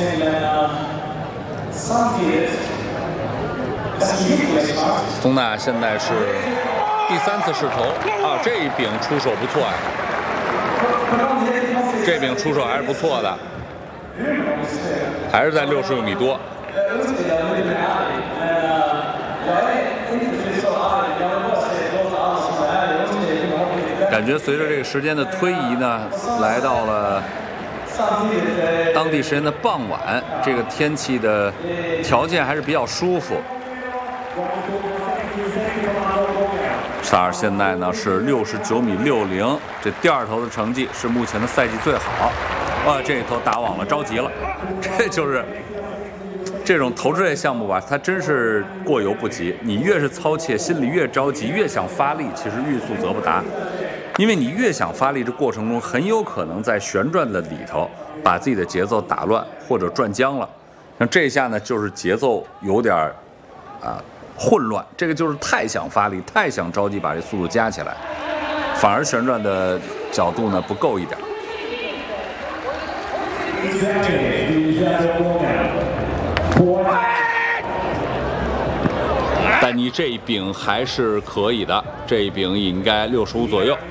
宗纳现在是第3次试投啊，这一柄出手不错呀，这柄出手还是不错的，还是在66米多。感觉随着这个时间的推移呢，来到了当地时间的傍晚，这个天气的条件还是比较舒服。沙尔现在呢是69米60，这第2投的成绩是目前的赛季最好。哇，这一投打网了，着急了。这就是这种投掷类项目吧，它真是过犹不及。你越是操切，心里越着急，越想发力，其实欲速则不达。因为你越想发力，这过程中很有可能在旋转的里头把自己的节奏打乱或者转僵了。像这一下呢，就是节奏有点混乱，这个就是太想发力，太想着急把这速度加起来，反而旋转的角度呢不够一点。但你这一柄还是可以的，这一柄应该65左右。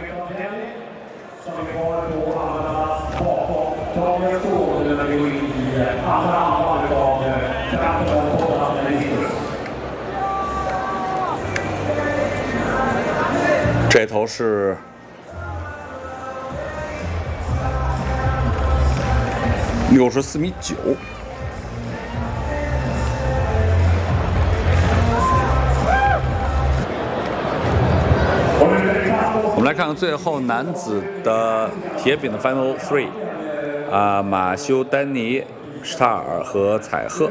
这头是64米9。我们来看看最后男子的铁饼的 Final 3，马修、丹尼、施塔尔和采赫。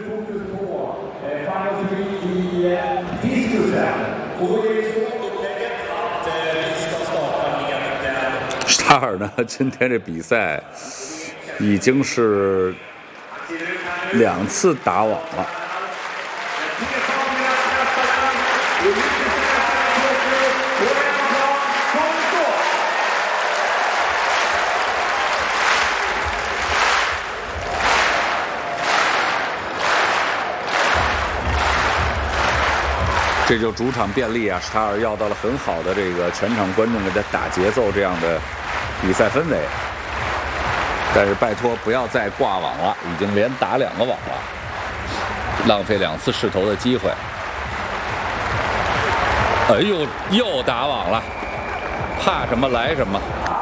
施塔尔呢，今天这比赛已经是2次打网了。这就主场便利啊！施塔尔要到了很好的这个全场观众给他打节奏这样的比赛氛围，但是拜托不要再挂网了，已经连打2个网了，浪费2次试投的机会。哎呦，又打网了，怕什么来什么。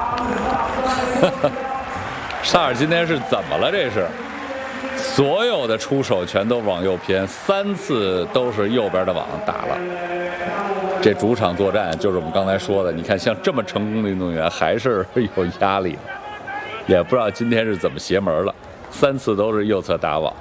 施塔尔今天是怎么了？这是所有的出手全都往右偏，3次都是右边的网打了。这主场作战就是我们刚才说的，你看像这么成功的运动员还是有压力，也不知道今天是怎么邪门了，3次都是右侧打网。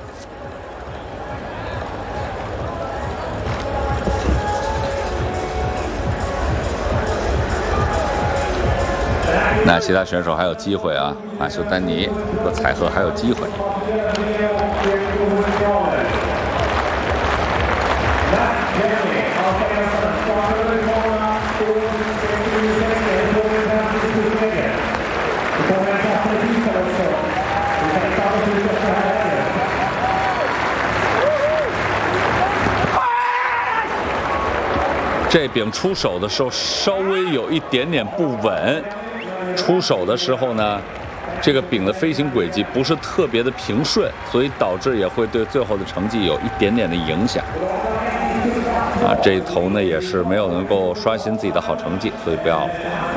那其他选手还有机会啊，马修、丹尼和采赫还有机会。这柄出手的时候稍微有一点点不稳，出手的时候呢，这个柄的飞行轨迹不是特别的平顺，所以导致也会对最后的成绩有一点点的影响。这一投呢也是没有能够刷新自己的好成绩，所以不要了。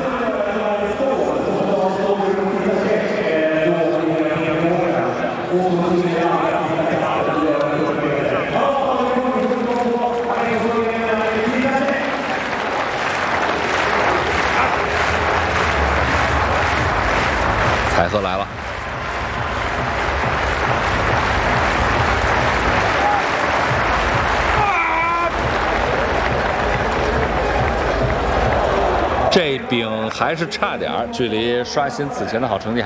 采赫来了，这柄还是差点，距离刷新此前的好成绩